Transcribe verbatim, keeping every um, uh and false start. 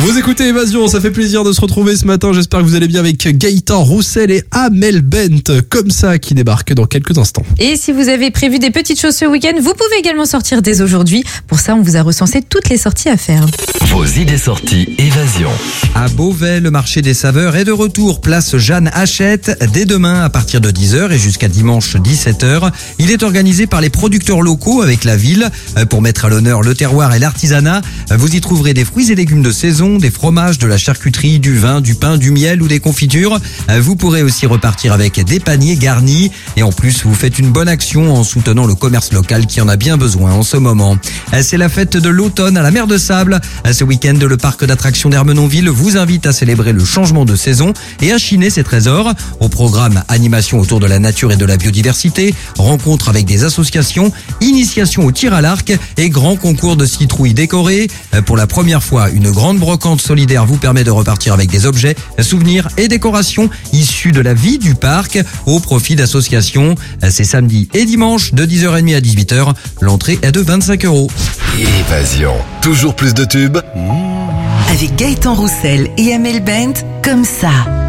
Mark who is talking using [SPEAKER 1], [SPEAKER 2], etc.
[SPEAKER 1] Vous écoutez Évasion, ça fait plaisir de se retrouver ce matin. J'espère que vous allez bien avec Gaëtan Roussel et Amel Bent, comme ça, qui débarquent dans quelques instants.
[SPEAKER 2] Et si vous avez prévu des petites choses ce week-end, vous pouvez également sortir dès aujourd'hui. Pour ça, on vous a recensé toutes les sorties à faire.
[SPEAKER 3] Vos idées sorties Évasion.
[SPEAKER 4] À Beauvais, le marché des saveurs est de retour. Place Jeanne Hachette dès demain à partir de dix heures et jusqu'à dimanche dix-sept heures. Il est organisé par les producteurs locaux avec la ville pour mettre à l'honneur le terroir et l'artisanat. Vous y trouverez des fruits et légumes de saison, des fromages, de la charcuterie, du vin, du pain, du miel ou des confitures. Vous pourrez aussi repartir avec des paniers garnis. Et en plus, vous faites une bonne action en soutenant le commerce local qui en a bien besoin en ce moment. C'est la fête de l'automne à la Mer de Sable. Ce week-end, le parc d'attractions d'Ermenonville vous invite à célébrer le changement de saison et à chiner ses trésors. Au programme, animation autour de la nature et de la biodiversité, rencontres avec des associations, initiation au tir à l'arc et grand concours de citrouilles décorées. Pour la première fois, une grande brocante solidaire vous permet de repartir avec des objets, souvenirs et décorations issus de la vie du parc au profit d'associations. C'est samedi et dimanche de dix heures trente à dix-huit heures. L'entrée est de vingt-cinq euros.
[SPEAKER 3] Évasion. Toujours plus de tubes.
[SPEAKER 5] Avec Gaëtan Roussel et Amel Bent, comme ça.